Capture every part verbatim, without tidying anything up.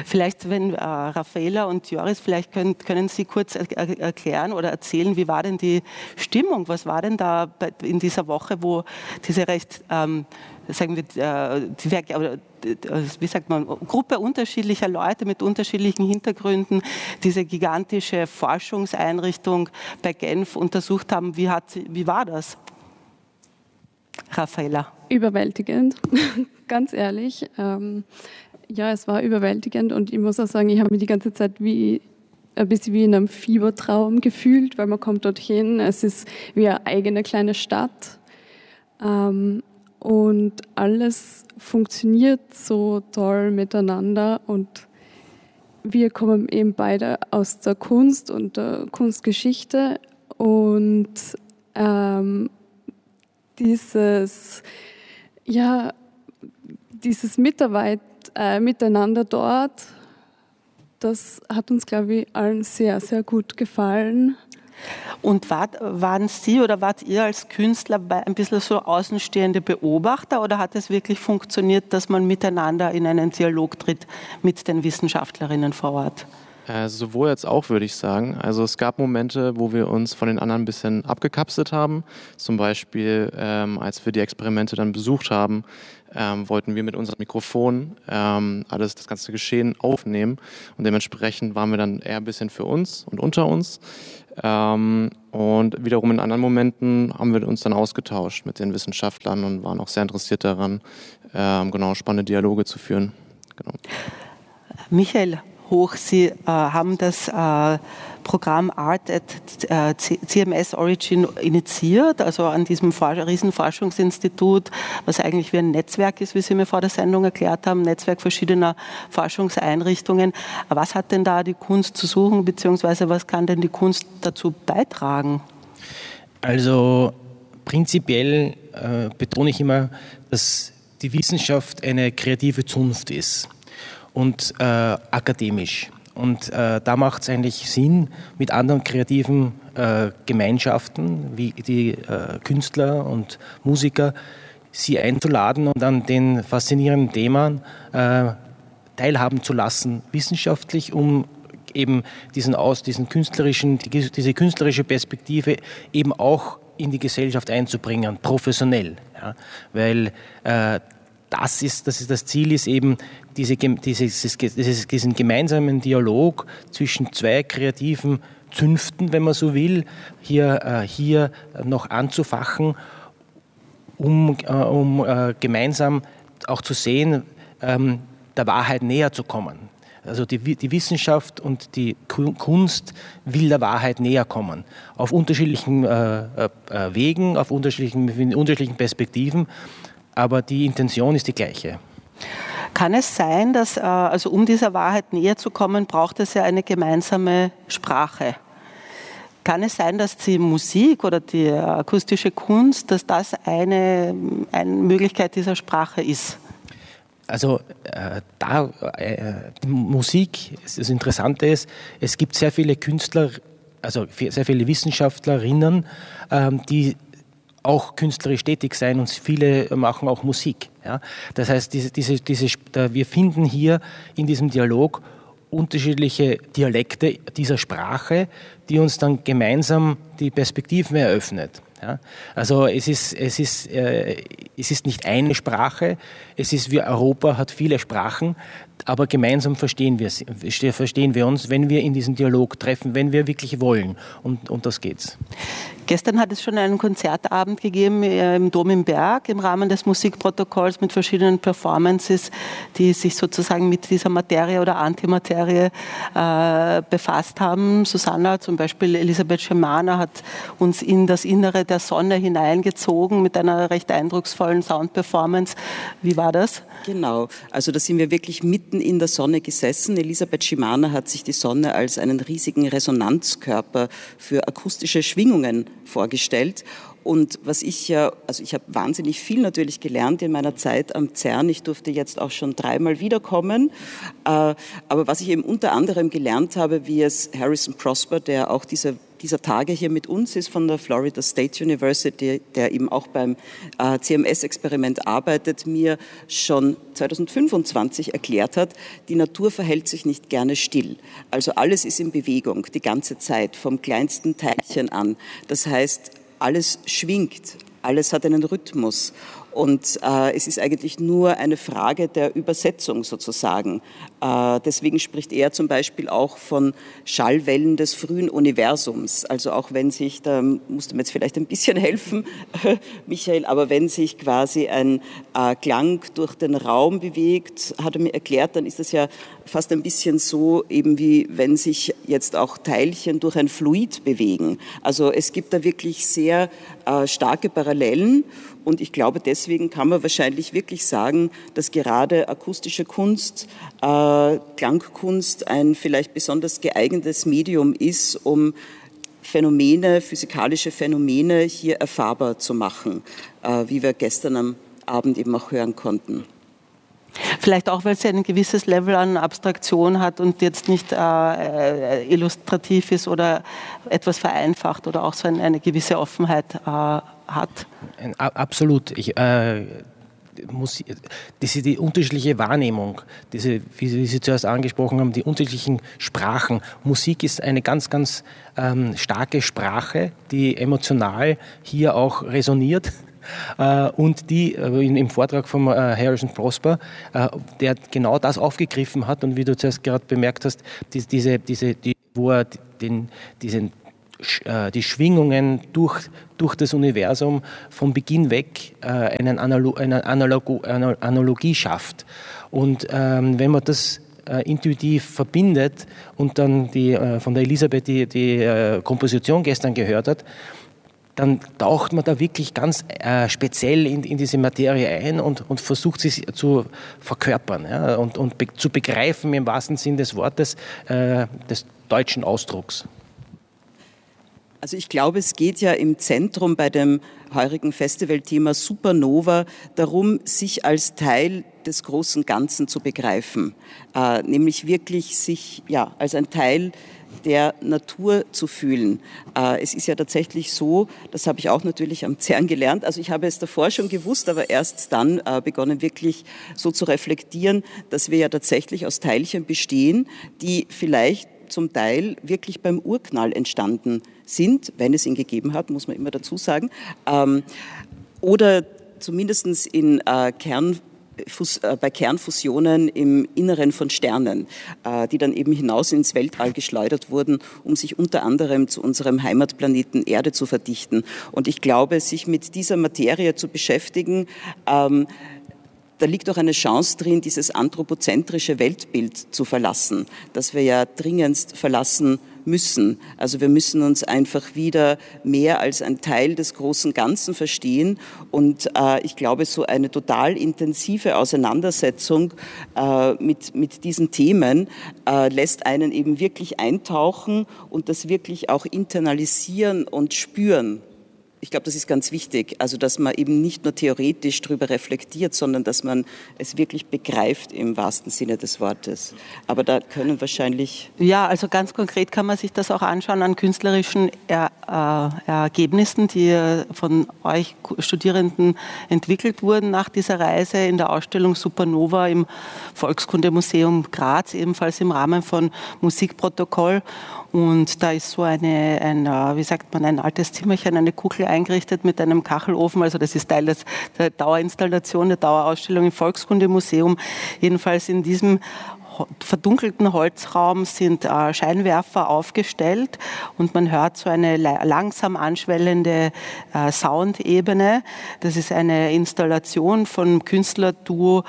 Vielleicht, wenn äh, Raffaella und Joris, vielleicht können, können Sie kurz er, er, erklären oder erzählen, wie war denn die Stimmung? Was war denn da bei, in dieser Woche, wo diese recht, ähm, sagen wir, äh, die Werke, oder, wie sagt man, Gruppe unterschiedlicher Leute mit unterschiedlichen Hintergründen diese gigantische Forschungseinrichtung bei Genf untersucht haben. Wie, hat, wie war das? Raffaella. Überwältigend, ganz ehrlich. Ähm, ja, es war überwältigend und ich muss auch sagen, ich habe mich die ganze Zeit wie ein bisschen wie in einem Fiebertraum gefühlt, weil man kommt dorthin, es ist wie eine eigene kleine Stadt. Ähm, Und alles funktioniert so toll miteinander und wir kommen eben beide aus der Kunst und der Kunstgeschichte und ähm, dieses, ja, dieses Mitarbeit, äh, Miteinander dort, das hat uns, glaube ich, allen sehr, sehr gut gefallen. Und war, waren Sie oder wart ihr als Künstler ein bisschen so außenstehende Beobachter oder hat es wirklich funktioniert, dass man miteinander in einen Dialog tritt mit den Wissenschaftlerinnen vor Ort? Äh, sowohl als auch, würde ich sagen. Also es gab Momente, wo wir uns von den anderen ein bisschen abgekapselt haben. Zum Beispiel, ähm, als wir die Experimente dann besucht haben, ähm, wollten wir mit unserem Mikrofon ähm, alles, das ganze Geschehen aufnehmen. Und dementsprechend waren wir dann eher ein bisschen für uns und unter uns. Ähm, und wiederum in anderen Momenten haben wir uns dann ausgetauscht mit den Wissenschaftlern und waren auch sehr interessiert daran, ähm, genau, spannende Dialoge zu führen. Genau. Michael Hoch, Sie äh, haben das äh, Programm Art at äh, C M S Origin initiiert, also an diesem For- Riesenforschungsinstitut, was eigentlich wie ein Netzwerk ist, wie Sie mir vor der Sendung erklärt haben, Netzwerk verschiedener Forschungseinrichtungen. Was hat denn da die Kunst zu suchen, beziehungsweise was kann denn die Kunst dazu beitragen? Also prinzipiell äh, betone ich immer, dass die Wissenschaft eine kreative Zunft ist und äh, akademisch. Und äh, da macht es eigentlich Sinn, mit anderen kreativen äh, Gemeinschaften wie die äh, Künstler und Musiker, sie einzuladen und an den faszinierenden Themen äh, teilhaben zu lassen, wissenschaftlich, um eben diesen aus, diesen künstlerischen, die, diese künstlerische Perspektive eben auch in die Gesellschaft einzubringen, professionell. Ja? Weil äh, das ist, das ist das Ziel ist eben, diese, dieses, dieses, diesen gemeinsamen Dialog zwischen zwei kreativen Zünften, wenn man so will, hier, äh, hier noch anzufachen, um, äh, um äh, gemeinsam auch zu sehen, ähm, der Wahrheit näher zu kommen. Also die, die Wissenschaft und die Kunst will der Wahrheit näher kommen. Auf unterschiedlichen äh, äh, Wegen, auf unterschiedlichen, in unterschiedlichen Perspektiven, aber die Intention ist die gleiche. Kann es sein, dass, also um dieser Wahrheit näher zu kommen, braucht es ja eine gemeinsame Sprache? Kann es sein, dass die Musik oder die akustische Kunst, dass das eine, eine Möglichkeit dieser Sprache ist? Also äh, da äh, die Musik, das Interessante ist, es gibt sehr viele Künstler, also sehr viele Wissenschaftlerinnen, ähm, die auch künstlerisch tätig sein und viele machen auch Musik. Ja? Das heißt, diese, diese, diese, wir finden hier in diesem Dialog unterschiedliche Dialekte dieser Sprache, die uns dann gemeinsam die Perspektiven eröffnet. Ja? Also es ist, es, ist, äh, es ist nicht eine Sprache, es ist wie Europa hat viele Sprachen, aber gemeinsam verstehen wir, verstehen wir uns, wenn wir in diesen Dialog treffen, wenn wir wirklich wollen. Und, und das geht's. Gestern hat es schon einen Konzertabend gegeben im Dom im Berg im Rahmen des Musikprotokolls mit verschiedenen Performances, die sich sozusagen mit dieser Materie oder Antimaterie äh, befasst haben. Susanna, zum Beispiel Elisabeth Schemana, hat uns in das Innere der Sonne hineingezogen mit einer recht eindrucksvollen Soundperformance. Wie war das? Genau, also da sind wir wirklich mitten in der Sonne gesessen. Elisabeth Schimana hat sich die Sonne als einen riesigen Resonanzkörper für akustische Schwingungen vorgestellt. Und was ich ja, also ich habe wahnsinnig viel natürlich gelernt in meiner Zeit am CERN. Ich durfte jetzt auch schon dreimal wiederkommen. Aber was ich eben unter anderem gelernt habe, wie es Harrison Prosper, der auch diese dieser Tage hier mit uns ist von der Florida State University, der eben auch beim äh, C M S-Experiment arbeitet, mir schon zweitausendfünfundzwanzig erklärt hat, die Natur verhält sich nicht gerne still. Also alles ist in Bewegung, die ganze Zeit, vom kleinsten Teilchen an. Das heißt, alles schwingt, alles hat einen Rhythmus. Und äh, es ist eigentlich nur eine Frage der Übersetzung sozusagen. Äh, deswegen spricht er zum Beispiel auch von Schallwellen des frühen Universums. Also auch wenn sich, da musst du mir jetzt vielleicht ein bisschen helfen, Michael, aber wenn sich quasi ein äh, Klang durch den Raum bewegt, hat er mir erklärt, dann ist das ja fast ein bisschen so, eben wie wenn sich jetzt auch Teilchen durch ein Fluid bewegen. Also es gibt da wirklich sehr äh, starke Parallelen. Und ich glaube, deswegen kann man wahrscheinlich wirklich sagen, dass gerade akustische Kunst, äh, Klangkunst ein vielleicht besonders geeignetes Medium ist, um Phänomene, physikalische Phänomene hier erfahrbar zu machen, äh, wie wir gestern am Abend eben auch hören konnten. Vielleicht auch, weil sie ein gewisses Level an Abstraktion hat und jetzt nicht äh, illustrativ ist oder etwas vereinfacht oder auch so eine, eine gewisse Offenheit äh, hat. Absolut. Ich, äh, muss, diese, die unterschiedliche Wahrnehmung, diese, wie Sie zuerst angesprochen haben, die unterschiedlichen Sprachen. Musik ist eine ganz, ganz ähm, starke Sprache, die emotional hier auch resoniert. Uh, und die uh, in, im Vortrag von uh, Harrison Prosper, uh, der genau das aufgegriffen hat und wie du zuerst gerade bemerkt hast, die, diese, diese, die, wo er den, diesen, uh, die Schwingungen durch, durch das Universum von Beginn weg uh, einen Analo- eine Analogo- eine Analogie schafft. Und um, wenn man das uh, intuitiv verbindet und dann die, uh, von der Elisabeth die, die uh, Komposition gestern gehört hat, dann taucht man da wirklich ganz äh, speziell in, in diese Materie ein und, und versucht sie zu verkörpern, ja, und, und be- zu begreifen im wahrsten Sinn des Wortes äh, des deutschen Ausdrucks. Also ich glaube, es geht ja im Zentrum bei dem heurigen Festivalthema Supernova darum, sich als Teil des großen Ganzen zu begreifen, äh, nämlich wirklich sich ja als ein Teil der Natur zu fühlen. Äh, es ist ja tatsächlich so, das habe ich auch natürlich am CERN gelernt, also ich habe es davor schon gewusst, aber erst dann äh, begonnen wirklich so zu reflektieren, dass wir ja tatsächlich aus Teilchen bestehen, die vielleicht zum Teil wirklich beim Urknall entstanden sind, wenn es ihn gegeben hat, muss man immer dazu sagen, ähm, oder zumindest in äh, Kern bei Kernfusionen im Inneren von Sternen, die dann eben hinaus ins Weltall geschleudert wurden, um sich unter anderem zu unserem Heimatplaneten Erde zu verdichten. Und ich glaube, sich mit dieser Materie zu beschäftigen, ähm, da liegt auch eine Chance drin, dieses anthropozentrische Weltbild zu verlassen, das wir ja dringendst verlassen müssen. Also wir müssen uns einfach wieder mehr als ein Teil des großen Ganzen verstehen. Und äh, ich glaube, so eine total intensive Auseinandersetzung äh, mit, mit diesen Themen äh, lässt einen eben wirklich eintauchen und das wirklich auch internalisieren und spüren. Ich glaube, das ist ganz wichtig, also dass man eben nicht nur theoretisch darüber reflektiert, sondern dass man es wirklich begreift im wahrsten Sinne des Wortes. Aber da können wahrscheinlich... Ja, also ganz konkret kann man sich das auch anschauen an künstlerischen er, äh, Ergebnissen, die von euch Studierenden entwickelt wurden nach dieser Reise in der Ausstellung Supernova im Volkskundemuseum Graz, ebenfalls im Rahmen von Musikprotokoll. Und da ist so eine, ein, wie sagt man, ein altes Zimmerchen, eine Kugel eingerichtet mit einem Kachelofen. Also das ist Teil des, der Dauerinstallation, der Dauerausstellung im Volkskundemuseum. Jedenfalls in diesem verdunkelten Holzraum sind äh, Scheinwerfer aufgestellt und man hört so eine langsam anschwellende äh, Soundebene. Das ist eine Installation von Künstlerduo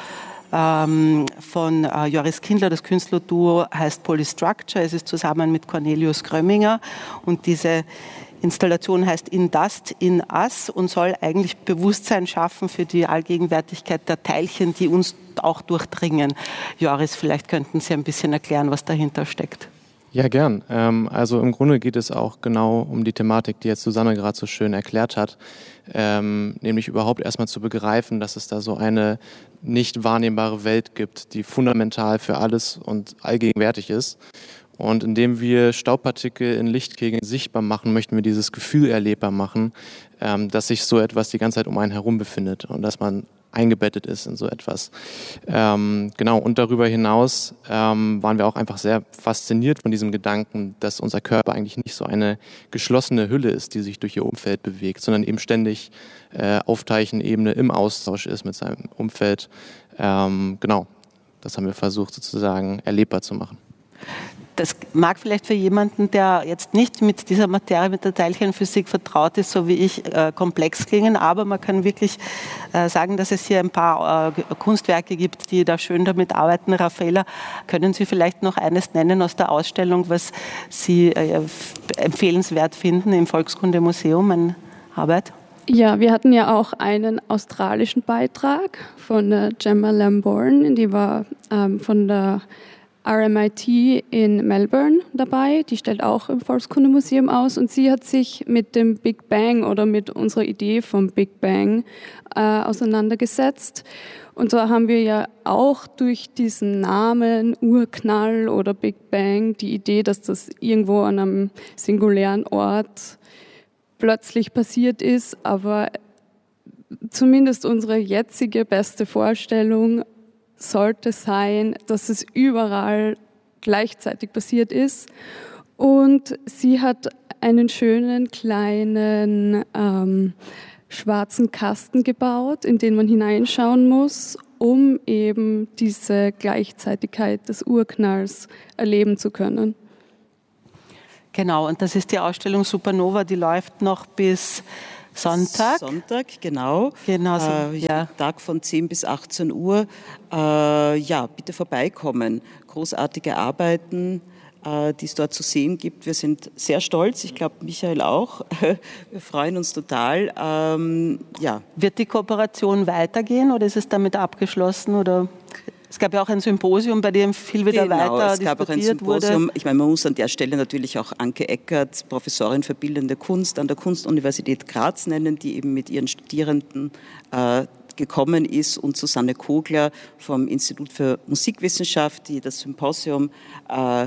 von äh, Joris Kindler. Das Künstlerduo heißt Polystructure. Es ist zusammen mit Cornelius Grömminger und diese Installation heißt In Dust, In Us und soll eigentlich Bewusstsein schaffen für die Allgegenwärtigkeit der Teilchen, die uns auch durchdringen. Joris, vielleicht könnten Sie ein bisschen erklären, was dahinter steckt. Ja, gern. Ähm, also im Grunde geht es auch genau um die Thematik, die jetzt Susanne gerade so schön erklärt hat, ähm, nämlich überhaupt erstmal zu begreifen, dass es da so eine nicht wahrnehmbare Welt gibt, die fundamental für alles und allgegenwärtig ist. Und indem wir Staubpartikel in Lichtkegeln sichtbar machen, möchten wir dieses Gefühl erlebbar machen, ähm, dass sich so etwas die ganze Zeit um einen herum befindet und dass man eingebettet ist in so etwas. Ähm, genau, und darüber hinaus ähm, waren wir auch einfach sehr fasziniert von diesem Gedanken, dass unser Körper eigentlich nicht so eine geschlossene Hülle ist, die sich durch ihr Umfeld bewegt, sondern eben ständig äh, auf Teilchenebene im Austausch ist mit seinem Umfeld. Ähm, genau, das haben wir versucht sozusagen erlebbar zu machen. Das mag vielleicht für jemanden, der jetzt nicht mit dieser Materie, mit der Teilchenphysik vertraut ist, so wie ich, äh, komplex klingen, aber man kann wirklich äh, sagen, dass es hier ein paar äh, Kunstwerke gibt, die da schön damit arbeiten. Raffaella, können Sie vielleicht noch eines nennen aus der Ausstellung, was Sie äh, empfehlenswert finden im Volkskundemuseum an Arbeit? Ja, wir hatten ja auch einen australischen Beitrag von äh, Gemma Lambourne, die war ähm, von der R M I T in Melbourne dabei, die stellt auch im Volkskundemuseum aus und sie hat sich mit dem Big Bang oder mit unserer Idee vom Big Bang äh, auseinandergesetzt. Und so haben wir ja auch durch diesen Namen Urknall oder Big Bang die Idee, dass das irgendwo an einem singulären Ort plötzlich passiert ist, aber zumindest unsere jetzige beste Vorstellung sollte sein, dass es überall gleichzeitig passiert ist. Und sie hat einen schönen kleinen ähm, schwarzen Kasten gebaut, in den man hineinschauen muss, um eben diese Gleichzeitigkeit des Urknalls erleben zu können. Genau, und das ist die Ausstellung Supernova, die läuft noch bis Sonntag. Sonntag, genau. Genau, so, äh, ja. Tag von zehn bis achtzehn Uhr. Äh, ja, bitte vorbeikommen. Großartige Arbeiten, äh, die es dort zu sehen gibt. Wir sind sehr stolz, ich glaube Michael auch. Wir freuen uns total. Ähm, ja. Wird die Kooperation weitergehen oder ist es damit abgeschlossen? Oder? Es gab ja auch ein Symposium, bei dem viel wieder genau, weiter es gab auch ein diskutiert Symposium. wurde. Ich meine, man muss an der Stelle natürlich auch Anke Eckert, Professorin für Bildende Kunst an der Kunstuniversität Graz nennen, die eben mit ihren Studierenden äh, gekommen ist, und Susanne Kogler vom Institut für Musikwissenschaft, die das Symposium äh,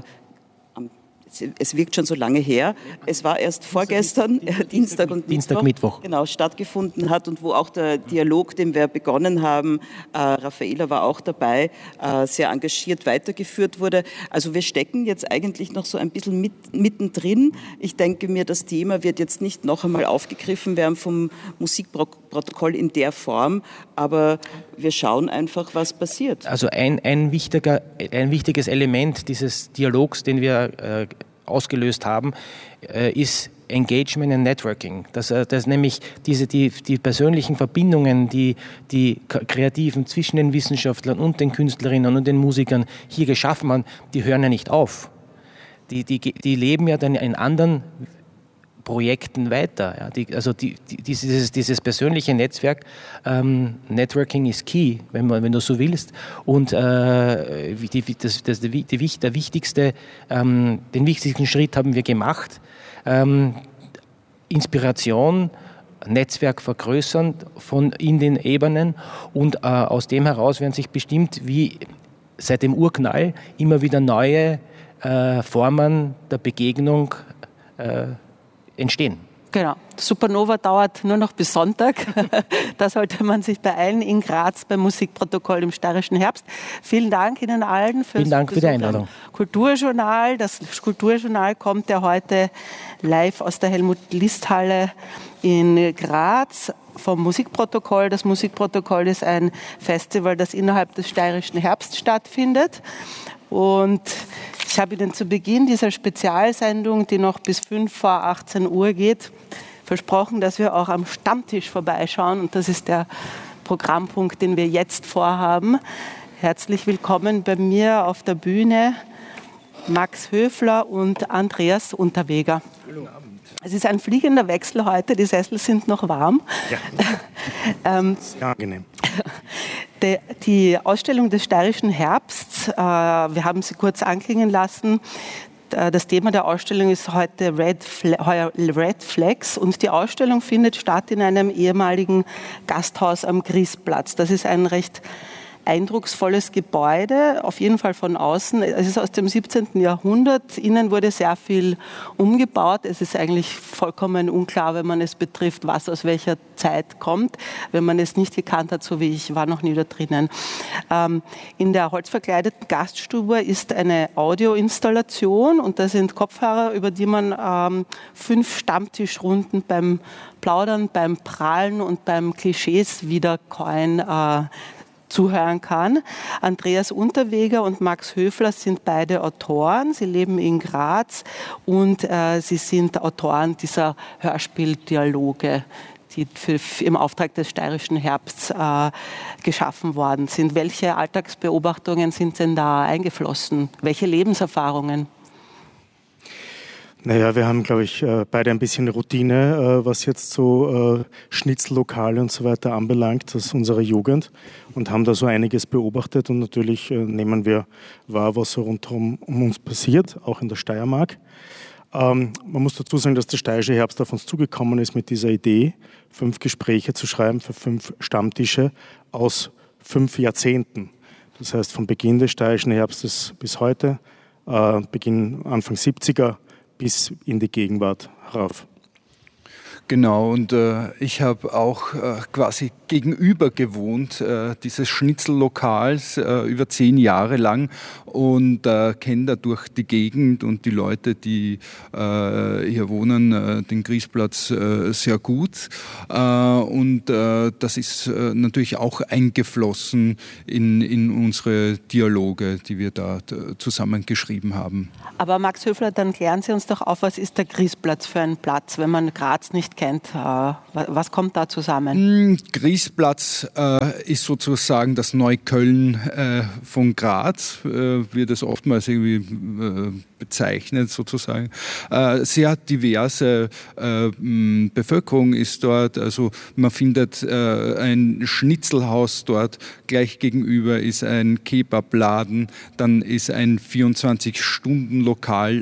es wirkt schon so lange her. Es war erst vorgestern, äh, Dienstag und Dienstag, Mittwoch, Mittwoch, genau, stattgefunden hat und wo auch der Dialog, den wir begonnen haben, äh, Raffaella war auch dabei, äh, sehr engagiert weitergeführt wurde. Also wir stecken jetzt eigentlich noch so ein bisschen mit, mittendrin. Ich denke mir, das Thema wird jetzt nicht noch einmal aufgegriffen werden vom Musikprotokoll in der Form, aber wir schauen einfach, was passiert. Also ein, ein, wichtiger, ein wichtiges Element dieses Dialogs, den wir äh, ausgelöst haben, äh, ist Engagement and Networking. Dass, äh, dass nämlich diese, die, die persönlichen Verbindungen, die die Kreativen zwischen den Wissenschaftlern und den Künstlerinnen und den Musikern hier geschaffen haben, die hören ja nicht auf. Die, die, die leben ja dann in anderen Projekten weiter. Ja, die, also die, die, dieses, dieses persönliche Netzwerk, ähm, Networking is key, wenn, man, wenn du so willst. Und äh, die, das, das, die, die, der wichtigste, ähm, den wichtigsten Schritt haben wir gemacht. Ähm, Inspiration, Netzwerk vergrößern von in den Ebenen, und äh, aus dem heraus werden sich bestimmt, wie seit dem Urknall, immer wieder neue äh, Formen der Begegnung äh, entstehen. Genau. Supernova dauert nur noch bis Sonntag. Da sollte man sich beeilen in Graz beim Musikprotokoll im Steirischen Herbst. Vielen Dank Ihnen allen für Vielen Dank für die Einladung. Kulturjournal. Das Kulturjournal kommt ja heute live aus der Helmut-List-Halle in Graz vom Musikprotokoll. Das Musikprotokoll ist ein Festival, das innerhalb des Steirischen Herbst stattfindet. Und ich habe Ihnen zu Beginn dieser Spezialsendung, die noch bis fünf vor achtzehn Uhr geht, versprochen, dass wir auch am Stammtisch vorbeischauen. Und das ist der Programmpunkt, den wir jetzt vorhaben. Herzlich willkommen bei mir auf der Bühne Max Höfler und Andreas Unterweger. Guten Abend. Es ist ein fliegender Wechsel heute, die Sessel sind noch warm. Ja, ähm, sehr angenehm. Die, die Ausstellung des Steirischen Herbsts, äh, wir haben sie kurz anklingen lassen. Das Thema der Ausstellung ist heute Red, Fla- Red Flags, und die Ausstellung findet statt in einem ehemaligen Gasthaus am Griesplatz. Das ist ein recht eindrucksvolles Gebäude, auf jeden Fall von außen. Es ist aus dem siebzehnten Jahrhundert. Innen wurde sehr viel umgebaut. Es ist eigentlich vollkommen unklar, wenn man es betrifft, was aus welcher Zeit kommt. Wenn man es nicht gekannt hat, so wie ich, war noch nie da drinnen. Ähm, in der holzverkleideten Gaststube ist eine Audioinstallation und da sind Kopfhörer, über die man ähm, fünf Stammtischrunden beim Plaudern, beim Prahlen und beim Klischees wiederkäuen äh, zuhören kann. Andreas Unterweger und Max Höfler sind beide Autoren. Sie leben in Graz und äh, sie sind Autoren dieser Hörspieldialoge, die für, im Auftrag des Steirischen Herbsts äh, geschaffen worden sind. Welche Alltagsbeobachtungen sind denn da eingeflossen? Welche Lebenserfahrungen? Naja, wir haben, glaube ich, beide ein bisschen Routine, was jetzt so Schnitzellokale und so weiter anbelangt, aus unserer Jugend, und haben da so einiges beobachtet, und natürlich nehmen wir wahr, was so rundherum um uns passiert, auch in der Steiermark. Ähm, man muss dazu sagen, dass der Steirische Herbst auf uns zugekommen ist mit dieser Idee, fünf Gespräche zu schreiben für fünf Stammtische aus fünf Jahrzehnten. Das heißt, vom Beginn des Steirischen Herbstes bis heute, äh, Beginn Anfang siebziger, bis in die Gegenwart herauf. Genau, und äh, ich habe auch äh, quasi gegenüber gewohnt, äh, dieses Schnitzellokals, äh, über zehn Jahre lang, und äh, kenne dadurch die Gegend und die Leute, die äh, hier wohnen, äh, den Griesplatz äh, sehr gut. Äh, und äh, das ist äh, natürlich auch eingeflossen in, in unsere Dialoge, die wir da zusammen geschrieben haben. Aber Max Höfler, dann klären Sie uns doch auf, was ist der Griesplatz für ein Platz, wenn man Graz nicht kennt? Was kommt da zusammen? Griesplatz äh, ist sozusagen das Neukölln äh, von Graz, äh, wird es oftmals irgendwie äh, bezeichnet sozusagen. Äh, sehr diverse äh, Bevölkerung ist dort, also man findet äh, ein Schnitzelhaus dort, gleich gegenüber ist ein Kebabladen, dann ist ein vierundzwanzig Stunden Lokal